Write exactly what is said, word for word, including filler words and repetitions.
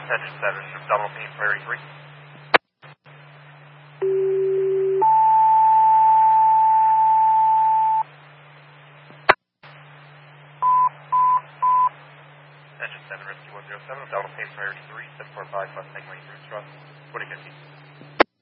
Engine seven, Donald Payne, Prairie three. Engine seven, Rescue one zero seven, Donald Payne, Prairie three, seven four five Mustang Lane, Bruce Ross, twenty fifty.